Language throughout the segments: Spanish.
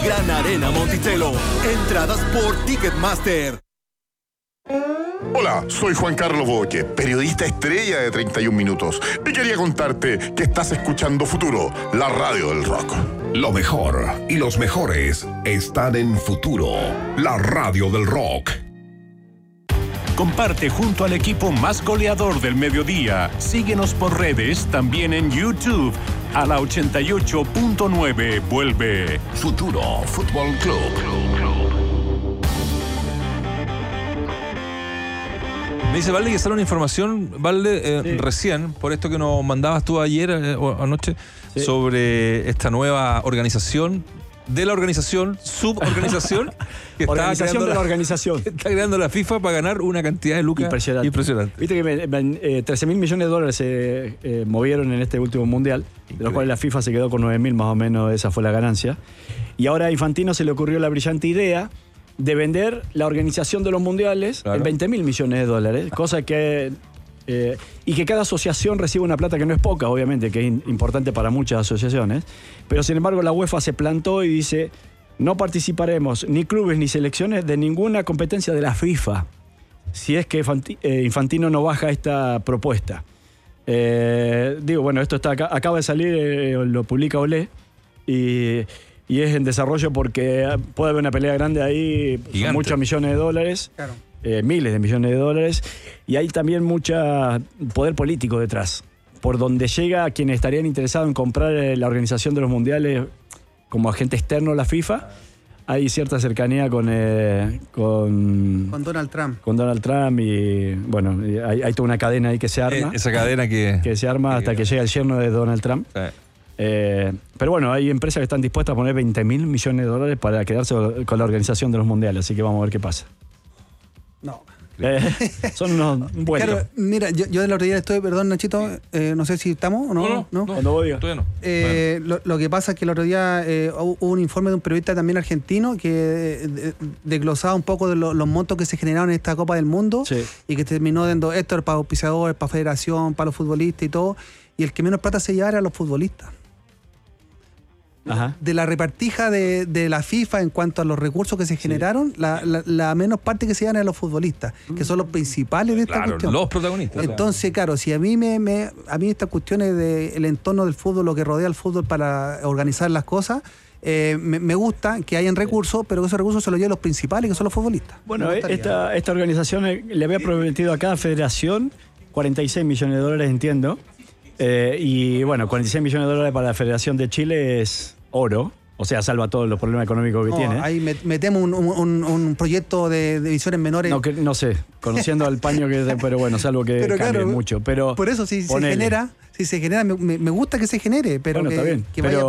Gran Arena Monticello. Entradas por Ticketmaster. Hola, soy Juan Carlos Boque, periodista estrella de 31 Minutos. Y quería contarte que estás escuchando Futuro, la radio del rock. Lo mejor y los mejores están en Futuro, la radio del rock. Comparte junto al equipo más goleador del mediodía. Síguenos por redes, también en YouTube. A la 88.9 vuelve Futuro Fútbol Club. Me dice Valde que sale una información, Valde, sí, recién, por esto que nos mandabas tú ayer o anoche, sí, sobre esta nueva organización, de la organización, suborganización, que organización de la organización. Que está creando la FIFA para ganar una cantidad de lucas impresionante. Viste que 13.000 millones de dólares se movieron en este último mundial, de los cuales la FIFA se quedó con 9.000 más o menos, esa fue la ganancia. Y ahora a Infantino se le ocurrió la brillante idea de vender la organización de los mundiales, claro, en 20.000 millones de dólares, cosa que... y que cada asociación recibe una plata que no es poca, obviamente, que es importante para muchas asociaciones, pero sin embargo la UEFA se plantó y dice: no participaremos ni clubes ni selecciones de ninguna competencia de la FIFA si es que Infantino no baja esta propuesta. Digo, bueno, esto está acaba de salir, lo publica Olé, y es en desarrollo porque puede haber una pelea grande ahí, son muchos millones de dólares. Claro. Miles de millones de dólares, y hay también mucho poder político detrás, por donde llega a quienes estarían interesados en comprar la organización de los mundiales como agente externo a la FIFA. Hay cierta cercanía con Donald Trump. Con Donald Trump, y bueno, hay toda una cadena ahí que se arma. Esa cadena que se arma hasta que llega el yerno de Donald Trump. Sí. Pero bueno, hay empresas que están dispuestas a poner 20.000 millones de dólares para quedarse con la organización de los mundiales, así que vamos a ver qué pasa. No. Son unos buenos. Claro, mira, yo de la autoridad estoy, perdón, Nachito, no sé si estamos o no. No. Cuando voy, todavía no. Lo que pasa es que el otro día hubo un informe de un periodista también argentino que desglosaba un poco de los montos que se generaron en esta Copa del Mundo, sí, y que terminó dando esto para auspiciadores, para federación, para los futbolistas y todo, y el que menos plata se llevaba era los futbolistas. Ajá. De la repartija de la FIFA en cuanto a los recursos que se generaron, sí, la menos parte que se dan a los futbolistas, que son los principales de esta, claro, cuestión. Los protagonistas. Entonces, claro, si a mí estas cuestiones del entorno del fútbol, lo que rodea al fútbol para organizar las cosas, me gusta que hayan recursos, pero que esos recursos se los lleven los principales, que son los futbolistas. Bueno, esta organización le había prometido a cada federación 46 millones de dólares, entiendo. Y bueno, 46 millones de dólares para la Federación de Chile es oro. O sea, salva todos los problemas económicos que tiene. Ahí metemos un proyecto de divisiones menores. No sé, conociendo al paño que... Pero bueno, salvo que cambie, claro, mucho. Pero por eso, si se genera, me gusta que se genere, pero bueno, que vaya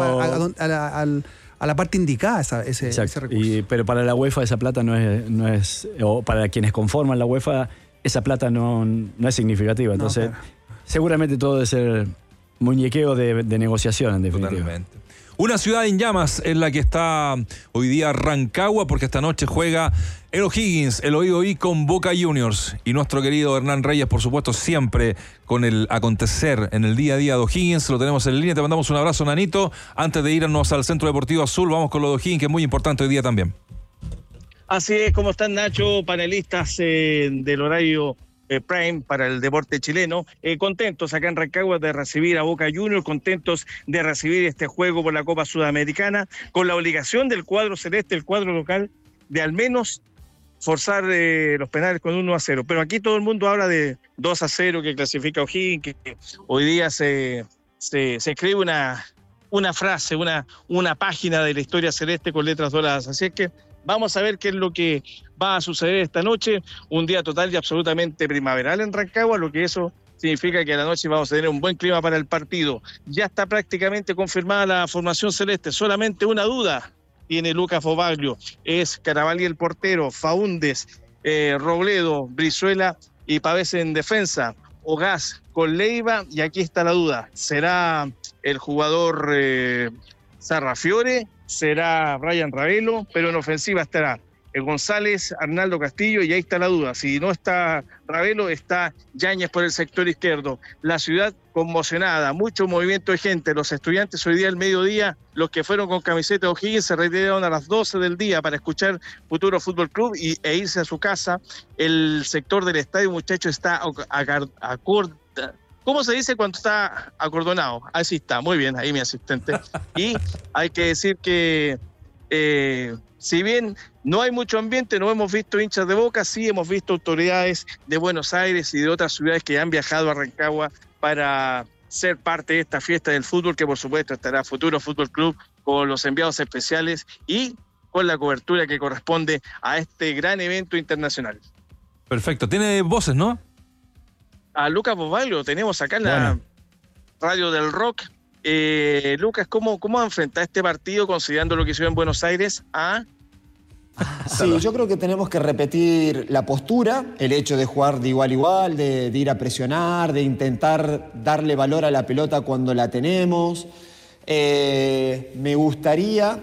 a la parte indicada ese recurso. Pero para la UEFA esa plata no es... O para quienes conforman la UEFA, esa plata no es significativa. Entonces... No, claro. Seguramente todo debe ser muñequeo de negociación, en definitiva. Totalmente. Una ciudad en llamas en la que está hoy día Rancagua, porque esta noche juega el O'Higgins, el OI con Boca Juniors. Y nuestro querido Hernán Reyes, por supuesto, siempre con el acontecer en el día a día de O'Higgins. Lo tenemos en línea. Te mandamos un abrazo, Nanito. Antes de irnos al Centro Deportivo Azul, vamos con lo de O'Higgins, que es muy importante hoy día también. Así es, ¿cómo están, Nacho? Panelistas del horario Prime para el deporte chileno, contentos acá en Rancagua de recibir a Boca Juniors, contentos de recibir este juego por la Copa Sudamericana, con la obligación del cuadro celeste, el cuadro local, de al menos forzar los penales con 1-0. Pero aquí todo el mundo habla de 2-0 que clasifica O'Higgins, que hoy día se escribe una frase, una página de la historia celeste con letras doradas. Así es que vamos a ver qué es lo que va a suceder esta noche. Un día total y absolutamente primaveral en Rancagua, lo que eso significa que a la noche vamos a tener un buen clima para el partido. Ya está prácticamente confirmada la formación celeste. Solamente una duda tiene Lucas Bobaglio. Es Carabalí el portero, Faúndez, Robledo, Brizuela y Pavés en defensa. Ogás con Leiva, y aquí está la duda. ¿Será el jugador Sarrafiore? ¿Será Brian Ravelo? Pero en ofensiva estará González, Arnaldo Castillo, y ahí está la duda. Si no está Ravelo, está Yáñez por el sector izquierdo. La ciudad conmocionada, mucho movimiento de gente. Los estudiantes hoy día al mediodía, los que fueron con camiseta de O'Higgins, se retiraron a las 12 del día para escuchar Futuro Fútbol Club e irse a su casa. El sector del estadio, muchachos, está ¿cómo se dice cuando está acordonado? Así está, muy bien, ahí mi asistente. Y hay que decir que si bien no hay mucho ambiente, no hemos visto hinchas de Boca, sí hemos visto autoridades de Buenos Aires y de otras ciudades que han viajado a Rancagua para ser parte de esta fiesta del fútbol, que por supuesto estará Futuro Fútbol Club con los enviados especiales y con la cobertura que corresponde a este gran evento internacional. Perfecto, tiene voces, ¿no? A Lucas Bosbalio tenemos acá en la radio del rock. Lucas, ¿cómo enfrentar este partido considerando lo que hizo en Buenos Aires? Sí, yo creo que tenemos que repetir la postura, el hecho de jugar de igual a igual, de ir a presionar, de intentar darle valor a la pelota cuando la tenemos. Me gustaría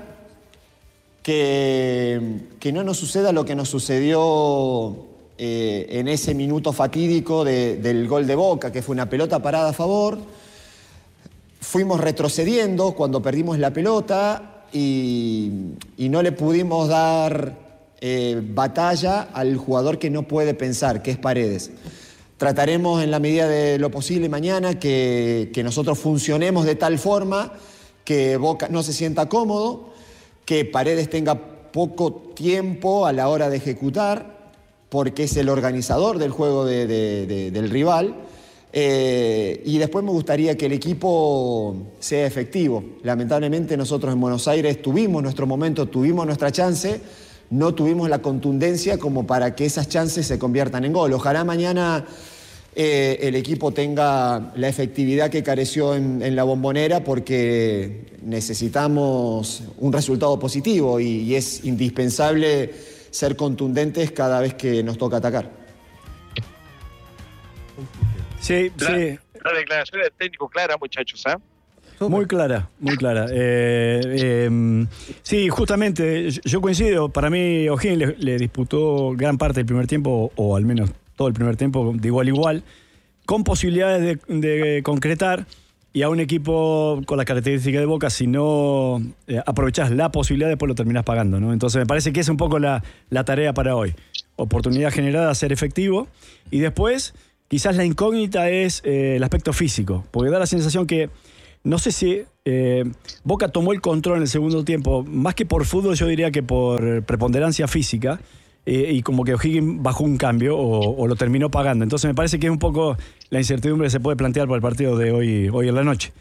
que no nos suceda lo que nos sucedió en ese minuto fatídico del gol de Boca, que fue una pelota parada a favor. Fuimos retrocediendo cuando perdimos la pelota y no le pudimos dar batalla al jugador que no puede pensar, que es Paredes. Trataremos en la medida de lo posible mañana que nosotros funcionemos de tal forma que Boca no se sienta cómodo, que Paredes tenga poco tiempo a la hora de ejecutar, porque es el organizador del juego del rival. Y después me gustaría que el equipo sea efectivo. Lamentablemente nosotros en Buenos Aires tuvimos nuestro momento, tuvimos nuestra chance, no tuvimos la contundencia como para que esas chances se conviertan en gol. Ojalá mañana el equipo tenga la efectividad que careció en la Bombonera, porque necesitamos un resultado positivo y es indispensable ser contundentes cada vez que nos toca atacar. Sí. La declaración del técnico clara, muchachos, ¿ah? Muy clara, muy clara. Sí, justamente, yo coincido. Para mí, O'Higgins le disputó gran parte del primer tiempo, o al menos todo el primer tiempo, de igual a igual, con posibilidades de concretar. Y a un equipo con las características de Boca, si no aprovechás la posibilidad, después lo terminás pagando, ¿no? Entonces me parece que es un poco la tarea para hoy. Oportunidad generada, ser efectivo. Y después, quizás la incógnita es el aspecto físico. Porque da la sensación que, no sé si Boca tomó el control en el segundo tiempo, más que por fútbol, yo diría que por preponderancia física. Y como que O'Higgins bajó un cambio o lo terminó pagando. Entonces me parece que es un poco la incertidumbre que se puede plantear para el partido de hoy en la noche.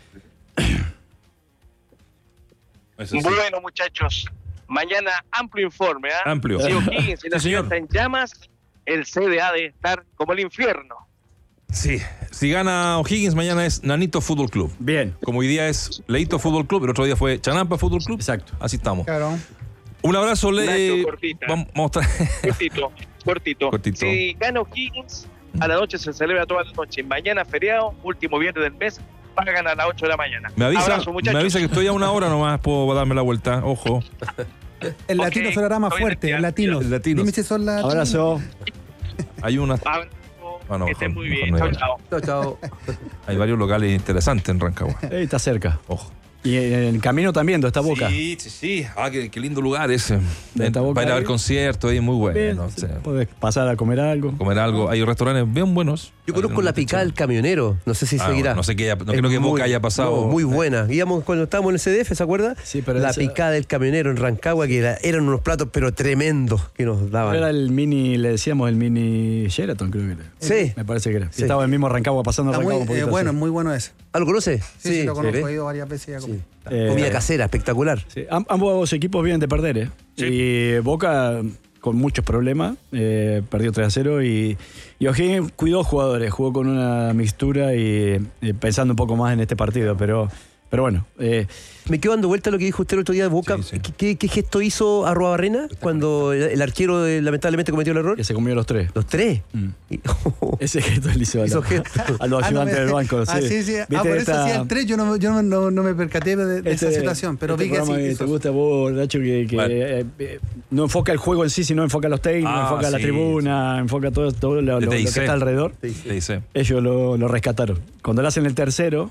Bueno, muchachos, mañana amplio informe. Amplio. Si O'Higgins y la ciudad está en llamas, el CDA debe estar como el infierno. Sí, si gana O'Higgins mañana es Nanito Fútbol Club. Bien. Como hoy día es Leito Fútbol Club, el otro día fue Chanampa Fútbol Club. Exacto. Así estamos. Claro. Un abrazo, Nacho, cortita. Vamos Cortito. Si gana O'Higgins, a la noche se celebra toda la noche. Mañana feriado, último viernes del mes, pagan a las 8 de la mañana. Me avisa que estoy a una hora nomás, puedo darme la vuelta. Ojo. El latino sonará más fuerte, el latino. Dime si son latinos. Abrazo. Hay una... Abrazo, que estén muy bien. Chao. Hay varios locales interesantes en Rancagua. Está cerca. Ojo. Y en el camino también, está Boca. Sí. Qué lindo lugar ese. Boca para ir a ver conciertos, ahí muy bueno. Sí. Puedes pasar a comer algo. Hay restaurantes bien buenos. Yo conozco la picada del camionero, no sé si seguirá. No sé no creo que Boca haya pasado. No, muy buena. Íbamos cuando estábamos en el CDF, ¿se acuerda? Sí, pero la picada del camionero en Rancagua, que eran unos platos pero tremendos que nos daban. Era el mini, le decíamos el mini Sheraton, creo que era. Sí. Me parece que era. Sí. Estaba el mismo Rancagua, pasando Está Rancagua un poquito. bueno, muy bueno ese. ¿Ah, lo conoce? Sí, lo conozco, he ido varias veces a comer. Comida casera, espectacular. Sí. Ambos equipos vienen de perder, Sí. Y Boca con muchos problemas, perdió 3-0 y O'Higgins cuidó jugadores, jugó con una mixtura y pensando un poco más en este partido, pero bueno, me quedo dando vuelta a lo que dijo usted el otro día de Boca. Sí. ¿Qué gesto hizo Arruabarrena cuando el arquero lamentablemente cometió el error? Que se comió los 3. ¿Los 3? Ese gesto le hizo a los ayudantes del banco. Sí. Por eso hacía el 3, yo no me percaté de esa situación, pero vi que sí. Te gusta a vos, Nacho, que no enfoca el juego en sí, sino enfoca los técnicos, enfoca la tribuna, enfoca todo lo que está alrededor. Ellos lo rescataron. Cuando le hacen el tercero,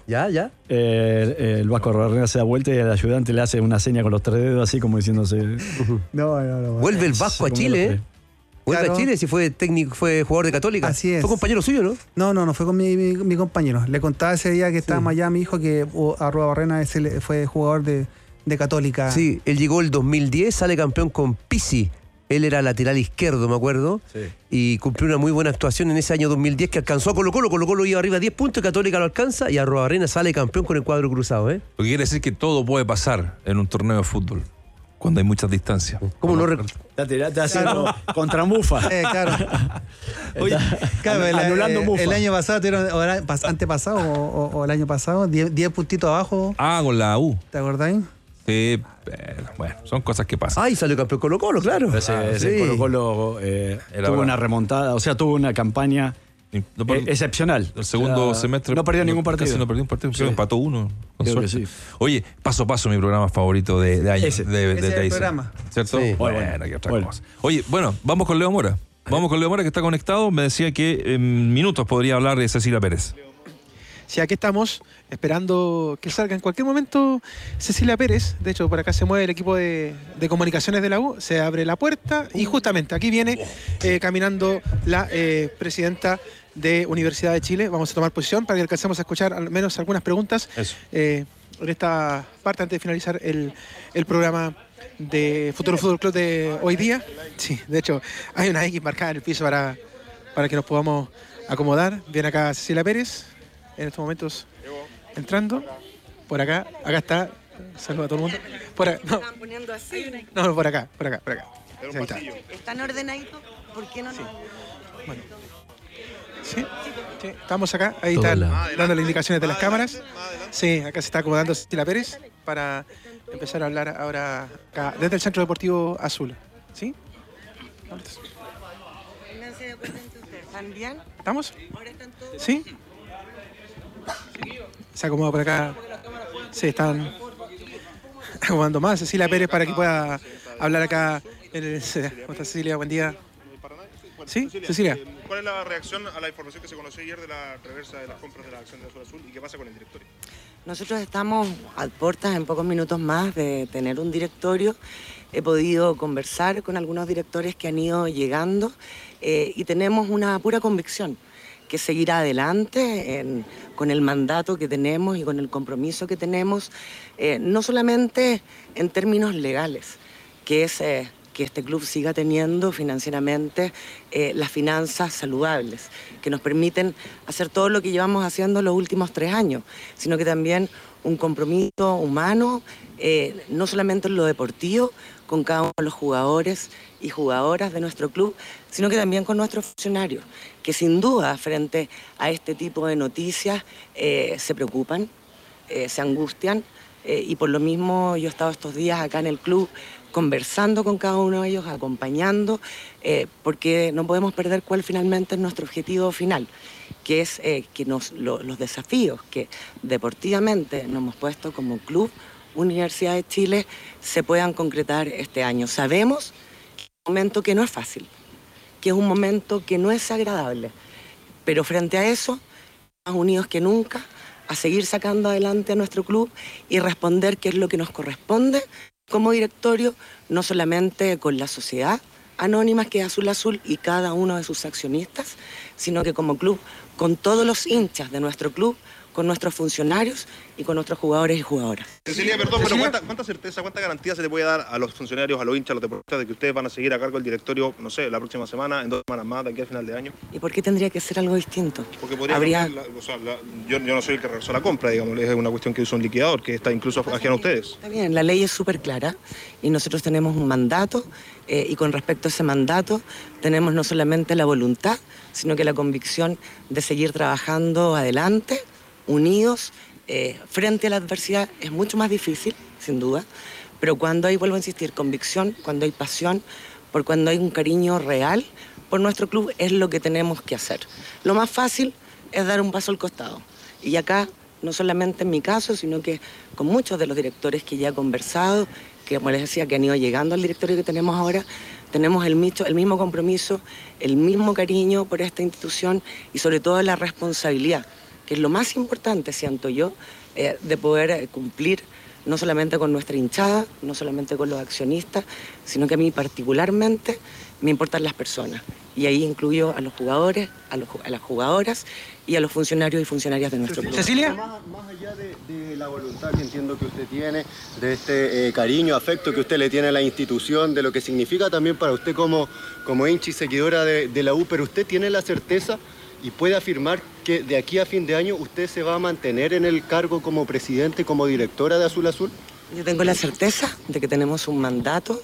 el Vasco Arruabarrena se da vuelta y el ayudante le hace una seña con los 3 dedos, así como diciéndose. No. Vuelve el Vasco a Chile, ¿eh? Vuelve a Chile, si fue técnico, fue jugador de Católica. Así es. ¿Fue compañero suyo, no? No fue con mi compañero. Le contaba ese día que estábamos allá a mi hijo que Arruabarrena fue jugador de Católica. Sí, él llegó el 2010, sale campeón con Pizzi. Él era lateral izquierdo, me acuerdo, y cumplió una muy buena actuación en ese año 2010 que alcanzó a Colo-Colo. Colo-Colo iba arriba 10 puntos, Católica lo alcanza y Arruabarrena sale campeón con el cuadro cruzado. Lo que quiere decir que todo puede pasar en un torneo de fútbol cuando hay muchas distancias. ¿Cómo no? Está haciendo contra Mufa. Claro. Oye, anulando Mufa. El año pasado, antepasado o el año pasado, 10 puntitos abajo. Con la U. ¿Te acordáis? Sí, bueno, son cosas que pasan. Y salió campeón Colo-Colo, claro. Ese Colo-Colo tuvo una remontada, o sea, tuvo una campaña excepcional. El segundo semestre no perdió ningún partido. Casi no perdió un partido, empató uno. Creo que sí. Oye, Paso a Paso, mi programa favorito de año. Ese es el programa. ¿Cierto? Sí. Bueno, que otra cosa. Oye, bueno, vamos con Leo Mora. Vamos con Leo Mora, que está conectado. Me decía que en minutos podría hablar de Cecilia Pérez. Sí, aquí estamos esperando que salga en cualquier momento Cecilia Pérez. De hecho, por acá se mueve el equipo de comunicaciones de la U. Se abre la puerta y justamente aquí viene caminando la presidenta de Universidad de Chile. Vamos a tomar posición para que alcancemos a escuchar al menos algunas preguntas en esta parte antes de finalizar el programa de Futuro Fútbol Club de hoy día. Sí, de hecho, hay una X marcada en el piso para que nos podamos acomodar. Viene acá Cecilia Pérez. En estos momentos entrando por acá está, saluda a todo el mundo. Por acá, ¿Están poniendo así? No, por acá. ¿Están ordenaditos? ¿Por qué no? Sí. Bueno. Sí, estamos acá, ahí están dando las indicaciones de las cámaras. Sí, acá se está acomodando Cecilia Pérez para empezar a hablar ahora acá desde el Centro Deportivo Azul. ¿Sí? ¿Están bien? ¿Estamos? ¿Ahora están todos? ¿Sí? Se acomoda por acá. Sí, están acomodando más Cecilia Pérez para que pueda hablar acá. ¿Cómo está Cecilia? Buen día. ¿Sí? Cecilia. ¿Cuál es la reacción a la información que se conoció ayer de la reversa de las compras de la acción de Azul y qué pasa con el directorio? Nosotros estamos a puertas en pocos minutos más de tener un directorio. He podido conversar con algunos directores que han ido llegando y tenemos una pura convicción que seguirá adelante con el mandato que tenemos y con el compromiso que tenemos, no solamente en términos legales, que es que este club siga teniendo financieramente las finanzas saludables, que nos permiten hacer todo lo que llevamos haciendo los últimos 3 años, sino que también un compromiso humano, no solamente en lo deportivo, con cada uno de los jugadores y jugadoras de nuestro club, sino que también con nuestros funcionarios, que sin duda frente a este tipo de noticias se preocupan, se angustian, y por lo mismo yo he estado estos días acá en el club conversando con cada uno de ellos, acompañando, porque no podemos perder cuál finalmente es nuestro objetivo final, que es que los desafíos que deportivamente nos hemos puesto como club Universidad de Chile se puedan concretar este año. Sabemos que es un momento que no es fácil, que es un momento que no es agradable, pero frente a eso, más unidos que nunca, a seguir sacando adelante a nuestro club y responder qué es lo que nos corresponde como directorio, no solamente con la sociedad anónima que es Azul Azul y cada uno de sus accionistas, sino que como club, con todos los hinchas de nuestro club, con nuestros funcionarios y con nuestros jugadores y jugadoras. Cecilia, perdón, pero ¿cuánta certeza, cuánta garantía se le puede dar a los funcionarios, a los hinchas, a los deportistas de que ustedes van a seguir a cargo del directorio, no sé, la próxima semana, en 2 semanas más, de aquí al final de año? ¿Y por qué tendría que ser algo distinto? Porque podría yo no soy el que realizó la compra, digamos, es una cuestión que hizo un liquidador, que está incluso ajeno a ustedes. Está bien, la ley es súper clara y nosotros tenemos un mandato y con respecto a ese mandato tenemos no solamente la voluntad, sino que la convicción de seguir trabajando adelante, unidos frente a la adversidad es mucho más difícil, sin duda, pero cuando hay, vuelvo a insistir, convicción, cuando hay pasión, cuando hay un cariño real por nuestro club, es lo que tenemos que hacer. Lo más fácil es dar un paso al costado. Y acá, no solamente en mi caso, sino que con muchos de los directores que ya he conversado, que como les decía, que han ido llegando al directorio que tenemos ahora, tenemos el mismo compromiso, el mismo cariño por esta institución y sobre todo la responsabilidad, que es lo más importante, siento yo, de poder cumplir no solamente con nuestra hinchada, no solamente con los accionistas, sino que a mí particularmente me importan las personas. Y ahí incluyo a los jugadores, a las jugadoras y a los funcionarios y funcionarias de nuestro club. Cecilia. Más allá de la voluntad que entiendo que usted tiene, de este cariño, afecto que usted le tiene a la institución, de lo que significa también para usted como hincha y seguidora de la U, pero usted tiene la certeza y puede afirmar que de aquí a fin de año usted se va a mantener en el cargo como presidente, como directora de Azul Azul. Yo tengo la certeza de que tenemos un mandato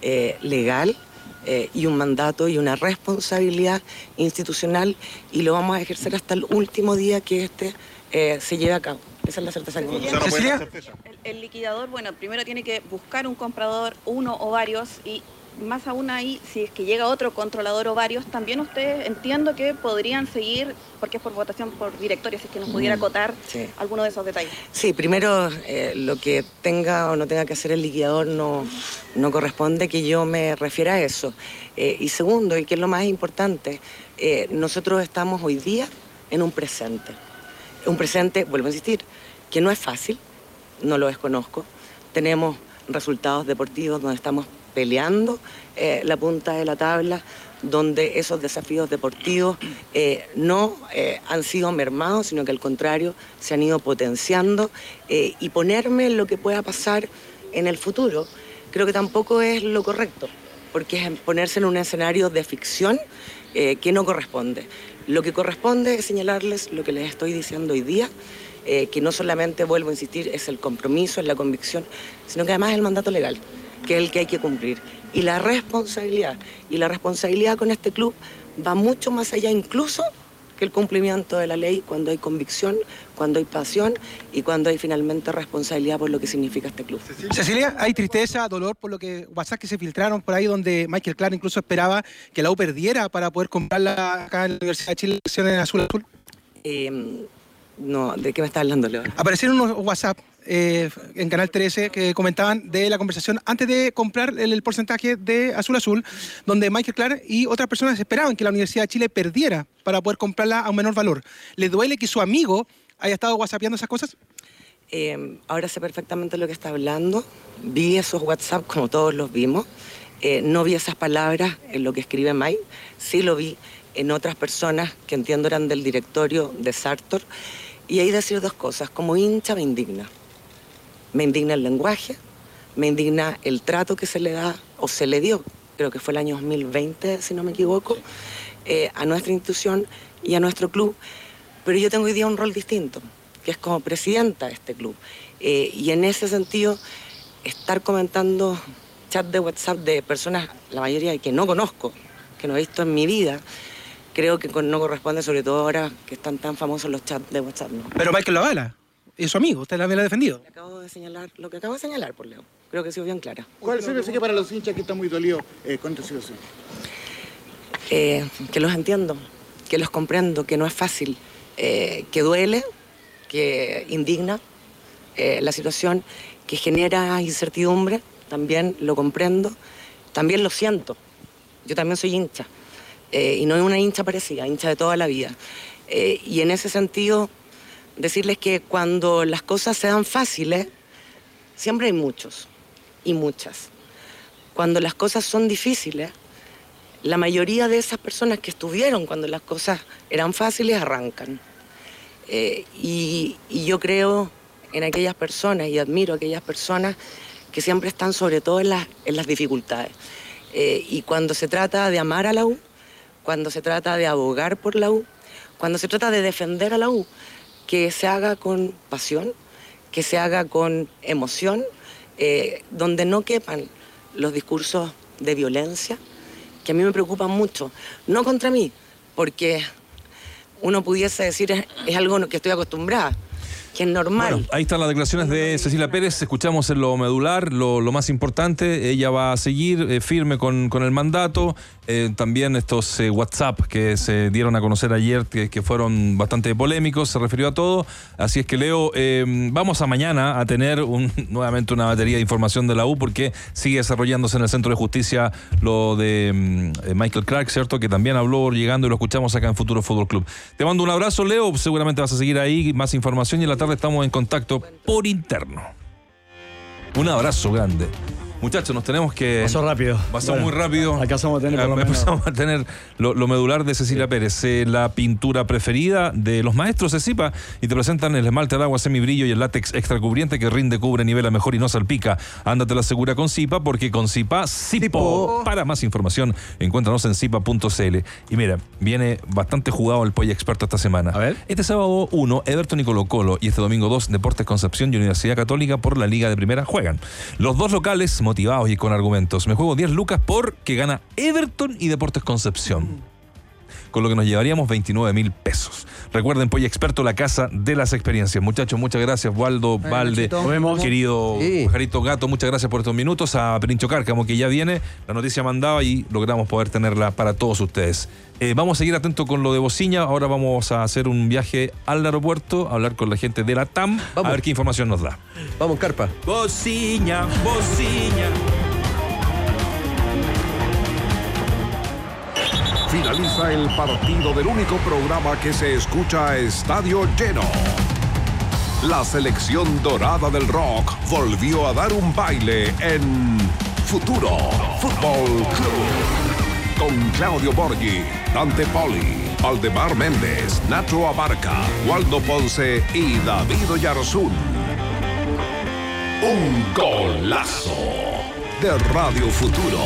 legal y un mandato y una responsabilidad institucional y lo vamos a ejercer hasta el último día que se lleve a cabo. Esa es la certeza que tengo. ¿Cecilia? El liquidador, bueno, primero tiene que buscar un comprador, uno o varios, y más aún ahí, si es que llega otro controlador o varios, también ustedes entiendo que podrían seguir, porque es por votación por directorio, si es que nos pudiera acotar alguno de esos detalles. Sí, primero lo que tenga o no tenga que hacer el liquidador no corresponde que yo me refiera a eso. Y segundo, y que es lo más importante, nosotros estamos hoy día en un presente. Un presente, vuelvo a insistir, que no es fácil, no lo desconozco. Tenemos resultados deportivos donde estamos peleando la punta de la tabla, donde esos desafíos deportivos no han sido mermados, sino que al contrario se han ido potenciando y ponerme en lo que pueda pasar en el futuro creo que tampoco es lo correcto, porque es ponerse en un escenario de ficción que no corresponde. Lo que corresponde es señalarles lo que les estoy diciendo hoy día, que no solamente, vuelvo a insistir, es el compromiso, es la convicción, sino que además es el mandato legal, que es el que hay que cumplir. Y la responsabilidad con este club va mucho más allá incluso que el cumplimiento de la ley cuando hay convicción, cuando hay pasión y cuando hay finalmente responsabilidad por lo que significa este club. Cecilia, hay tristeza, dolor por lo que WhatsApp que se filtraron por ahí donde Michael Clark incluso esperaba que la U perdiera para poder comprarla acá en la Universidad de Chile en Azul Azul. No, ¿de qué me está hablando, Leo? Aparecieron unos WhatsApp en Canal 13 que comentaban de la conversación antes de comprar el porcentaje de Azul Azul, donde Michael Clark y otras personas esperaban que la Universidad de Chile perdiera para poder comprarla a un menor valor. ¿Les duele que su amigo haya estado whatsappeando esas cosas? Ahora sé perfectamente lo que está hablando. Vi esos WhatsApp como todos los vimos. No vi esas palabras en lo que escribe Mike. Sí lo vi en otras personas que entiendo eran del directorio de Sartor. Y ahí decir dos cosas. Como hincha me indigna. Me indigna el lenguaje, me indigna el trato que se le da o se le dio, creo que fue el año 2020, si no me equivoco, a nuestra institución y a nuestro club. Pero yo tengo hoy día un rol distinto, que es como presidenta de este club. Y en ese sentido, estar comentando chat de WhatsApp de personas, la mayoría que no conozco, que no he visto en mi vida, creo que no corresponde, sobre todo ahora que están tan famosos los chats de WhatsApp, ¿no? Pero Michael lo avala. Es su amigo, usted también lo ha defendido. Acabo de señalar lo que acabo de señalar, por Leo. Creo que he sido bien clara. ¿Cuál es el mensaje para los hinchas que están muy dolidos con esta situación? Que los entiendo, que los comprendo, que no es fácil, que duele, que indigna la situación, que genera incertidumbre, también lo comprendo, también lo siento. Yo también soy hincha, y no es una hincha parecida, hincha de toda la vida. Y en ese sentido, decirles que cuando las cosas se dan fáciles, siempre hay muchos y muchas. Cuando las cosas son difíciles, la mayoría de esas personas que estuvieron cuando las cosas eran fáciles arrancan. Y yo creo en aquellas personas y admiro a aquellas personas que siempre están sobre todo en las dificultades. Y cuando se trata de amar a la U, cuando se trata de abogar por la U, cuando se trata de defender a la U, que se haga con pasión, que se haga con emoción, donde no quepan los discursos de violencia, que a mí me preocupan mucho, no contra mí, porque uno pudiese decir es algo que estoy acostumbrada, que es normal. Bueno, ahí están las declaraciones de Cecilia Pérez. Escuchamos en lo medular, lo más importante. Ella va a seguir firme con el mandato. También estos WhatsApp que se dieron a conocer ayer, que fueron bastante polémicos, se refirió a todo. Así es que, Leo, vamos a mañana a tener nuevamente una batería de información de la U, porque sigue desarrollándose en el Centro de Justicia lo de Michael Clark, ¿cierto? Que también habló llegando y lo escuchamos acá en Futuro Fútbol Club. Te mando un abrazo, Leo. Seguramente vas a seguir ahí, más información, y en la tarde estamos en contacto por interno. Un abrazo grande. Muchachos, nos tenemos que... Pasó rápido. Pasó muy rápido. Alcanzamos a tener por lo menos. Empezamos a tener lo medular de Cecilia Pérez, la pintura preferida de los maestros de Zipa, y te presentan el esmalte de agua semibrillo y el látex extra cubriente que rinde, cubre, nivela mejor y no salpica. Ándate la segura con Zipa, porque con Zipa, Zipo. Para más información, encuéntranos en zipa.cl. Y mira, viene bastante jugado el Polla Experto esta semana. A ver. Este sábado 1, Everton y Colo-Colo, y este domingo 2, Deportes Concepción y Universidad Católica por la Liga de Primera juegan. Los dos locales motivados y con argumentos. Me juego 10 lucas porque gana Everton y Deportes Concepción, con lo que nos llevaríamos 29.000 pesos. Recuerden, Polla Experto, la casa de las experiencias. Muchachos, muchas gracias. Waldo, Valde, querido Jarito Gato, muchas gracias por estos minutos. A Perincho Cárcamo, que ya viene, la noticia mandaba y logramos poder tenerla para todos ustedes. Vamos a seguir atentos con lo de Bociña. Ahora vamos a hacer un viaje al aeropuerto, a hablar con la gente de la TAM, a ver qué información nos da. Vamos, Carpa. Bociña, Bociña. Finaliza el partido del único programa que se escucha a estadio lleno. La selección dorada del rock volvió a dar un baile en Futuro Fútbol Club. Con Claudio Borghi, Dante Poli, Valdemar Méndez, Nacho Abarca, Waldo Ponce y David Oyarzún. Un golazo de Radio Futuro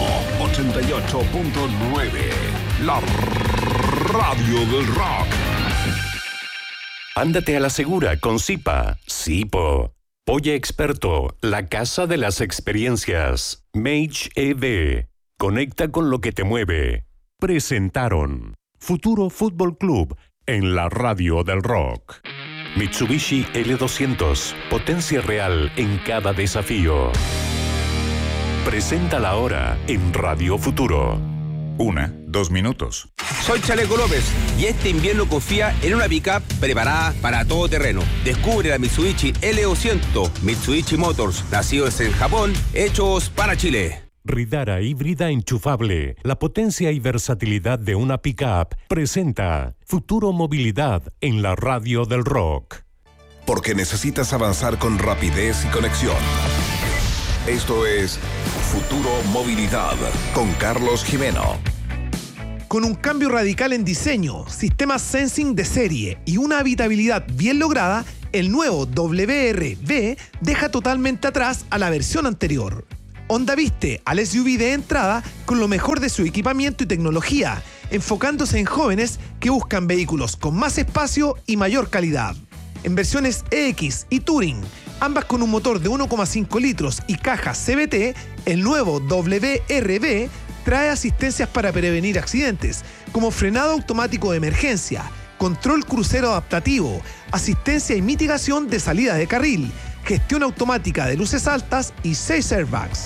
88.9. La radio del rock. Ándate a la segura con Zipa. Zipo. Polla Experto, la casa de las experiencias. Mage EV. Conecta con lo que te mueve. Presentaron Futuro Fútbol Club en la radio del rock. Mitsubishi L200. Potencia real en cada desafío. Presenta la hora en Radio Futuro. 1, 2 minutos. Soy Chaleco López y este invierno confía en una pickup preparada para todo terreno. Descubre la Mitsubishi L200, Mitsubishi Motors, nacidos en Japón, hechos para Chile. Ridara híbrida enchufable, la potencia y versatilidad de una pickup, presenta Futuro Movilidad en la radio del rock. Porque necesitas avanzar con rapidez y conexión. Esto es Futuro Movilidad con Carlos Jimeno. Con un cambio radical en diseño, sistemas sensing de serie y una habitabilidad bien lograda, el nuevo WR-V deja totalmente atrás a la versión anterior. Honda viste al SUV de entrada con lo mejor de su equipamiento y tecnología, enfocándose en jóvenes que buscan vehículos con más espacio y mayor calidad. En versiones EX y Touring, ambas con un motor de 1,5 litros y caja CVT, el nuevo WR-V trae asistencias para prevenir accidentes, como frenado automático de emergencia, control crucero adaptativo, asistencia y mitigación de salida de carril, gestión automática de luces altas y 6 airbags.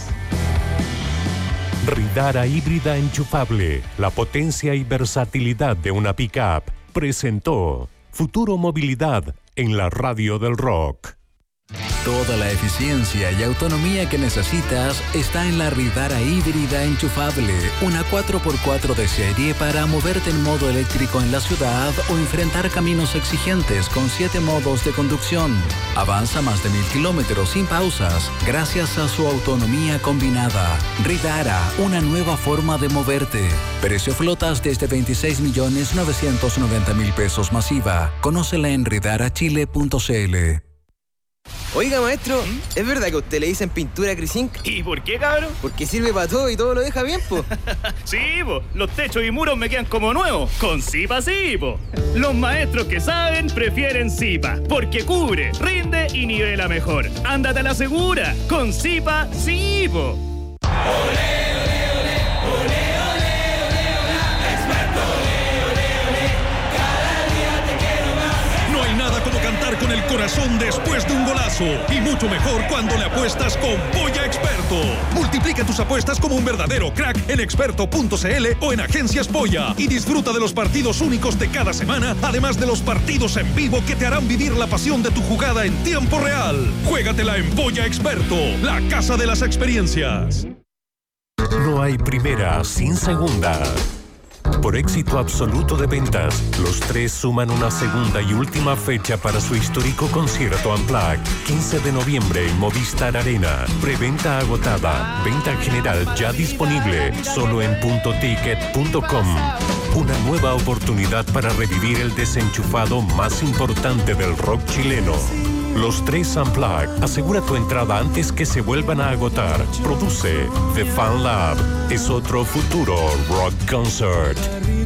Ridara híbrida enchufable, la potencia y versatilidad de una pickup, presentó Futuro Movilidad en la radio del rock. Toda la eficiencia y autonomía que necesitas está en la Ridara híbrida enchufable, una 4x4 de serie para moverte en modo eléctrico en la ciudad o enfrentar caminos exigentes con 7 modos de conducción. Avanza más de 1000 kilómetros sin pausas gracias a su autonomía combinada. Ridara, una nueva forma de moverte. Precio flotas desde 26.990.000 pesos masiva. Conócela en ridarachile.cl. Oiga, maestro, ¿es verdad que a usted le dicen pintura Crisink? ¿Y por qué, cabrón? Porque sirve para todo y todo lo deja bien, po. Sí, po. Los techos y muros me quedan como nuevos. Con Zipa, sí, po. Los maestros que saben prefieren Zipa, porque cubre, rinde y nivela mejor. Ándate a la segura. Con Zipa, sí, po. No hay nada como cantar con el corazón después de un golazo. Y mucho mejor cuando le apuestas con Polla Experto. Multiplica tus apuestas como un verdadero crack en experto.cl o en Agencias Polla. Y disfruta de los partidos únicos de cada semana, además de los partidos en vivo que te harán vivir la pasión de tu jugada en tiempo real. Juégatela en Polla Experto, la casa de las experiencias. No hay primera sin segunda. Por éxito absoluto de ventas, los tres suman una segunda y última fecha para su histórico concierto Unplugged. 15 de noviembre en Movistar Arena. Preventa agotada. Venta general ya disponible. Solo en puntoticket.com. Una nueva oportunidad para revivir el desenchufado más importante del rock chileno. Los tres Unplugged. Asegura tu entrada antes que se vuelvan a agotar. Produce The Fan Lab. Es otro futuro rock concert.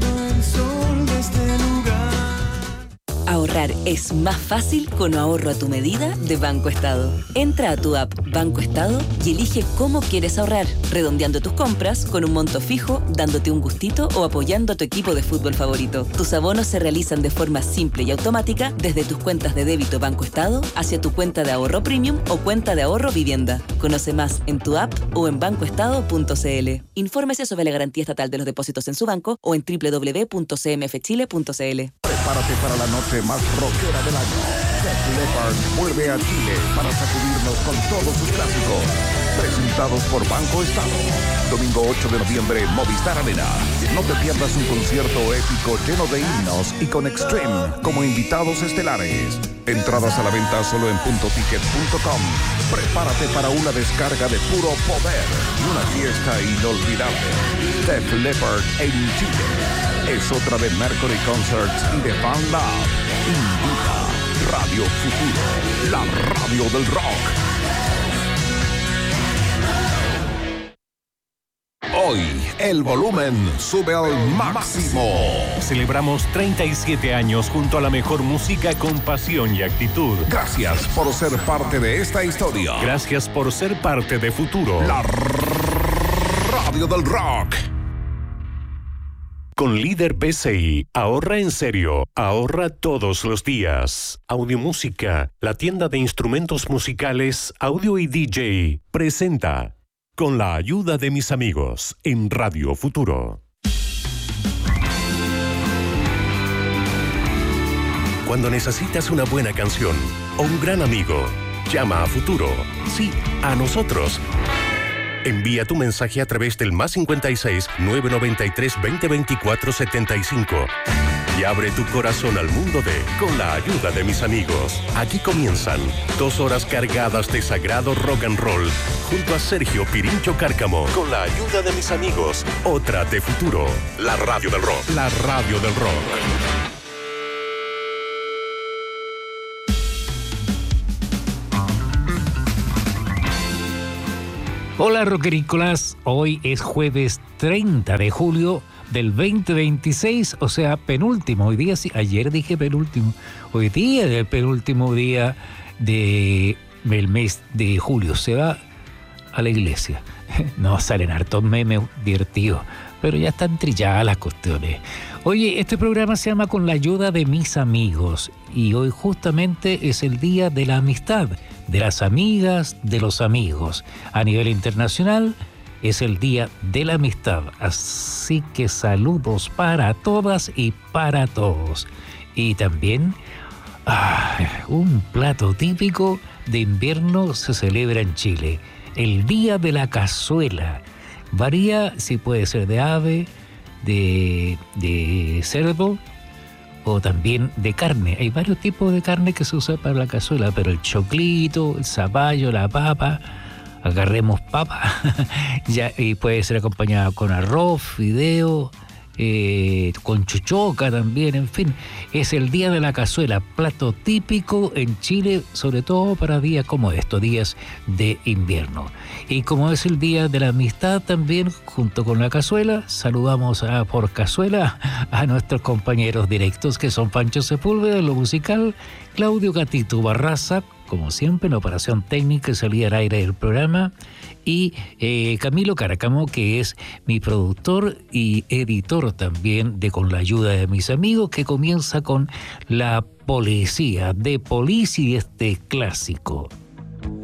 Ahorrar es más fácil con ahorro a tu medida de Banco Estado. Entra a tu app Banco Estado y elige cómo quieres ahorrar, redondeando tus compras con un monto fijo, dándote un gustito o apoyando a tu equipo de fútbol favorito. Tus abonos se realizan de forma simple y automática desde tus cuentas de débito Banco Estado hacia tu cuenta de ahorro premium o cuenta de ahorro vivienda. Conoce más en tu app o en bancoestado.cl. Infórmese sobre la garantía estatal de los depósitos en su banco o en www.cmfchile.cl. Prepárate para la noche más rockera del año. Def Leppard vuelve a Chile para sacudirnos con todos sus clásicos. Presentados por Banco Estado. Domingo 8 de noviembre, Movistar Arena. No te pierdas un concierto épico lleno de himnos y con Extreme como invitados estelares. Entradas a la venta solo en puntoticket.com. Prepárate para una descarga de puro poder y una fiesta inolvidable. Def Leppard en Chile. Es otra de Mercury Concerts y de Fan Lab. Invita Radio Futuro, la radio del rock. Hoy, el volumen sube al máximo. Celebramos 37 años junto a la mejor música con pasión y actitud. Gracias por ser parte de esta historia. Gracias por ser parte de Futuro, la radio del rock. Con Líder PCI, ahorra en serio, ahorra todos los días. Audiomúsica, la tienda de instrumentos musicales, audio y DJ, presenta Con la ayuda de mis amigos en Radio Futuro. Cuando necesitas una buena canción o un gran amigo, llama a Futuro. Sí, a nosotros. Envía tu mensaje a través del +56 993 2024 75 y abre tu corazón al mundo de Con la ayuda de mis amigos. Aquí comienzan 2 horas cargadas de sagrado rock and roll junto a Sergio Pirincho Cárcamo. Con la ayuda de mis amigos, otra de Futuro, la radio del rock. La radio del rock. Hola rockerícolas, hoy es jueves 30 de julio del 2026, o sea, penúltimo. Hoy día, sí, ayer dije penúltimo. Hoy día es el penúltimo día del mes de julio. Se va a la iglesia. No, salen hartos memes divertidos, pero ya están trilladas las cuestiones. Oye, este programa se llama Con la ayuda de mis amigos y hoy justamente es el Día de la Amistad, de las amigas, de los amigos. A nivel internacional es el Día de la Amistad, así que saludos para todas y para todos. Y también un plato típico de invierno se celebra en Chile, el Día de la Cazuela. Varía si puede ser de ave, de cerdo o también de carne. Hay varios tipos de carne que se usa para la cazuela, pero el choclito, el zapallo, la papa, agarremos papa ya, y puede ser acompañada con arroz, fideo, con chuchoca también, en fin. Es el Día de la Cazuela, plato típico en Chile, sobre todo para días como estos, días de invierno. Y como es el Día de la Amistad también, junto con la cazuela, saludamos por cazuela a nuestros compañeros directos, que son Pancho Sepúlveda en lo musical, Claudio Gatito Barraza como siempre, en la operación técnica y salida al aire del programa. Y Camilo Caracamo, que es mi productor y editor también, con la ayuda de mis amigos, que comienza con la policía de Polici, este clásico.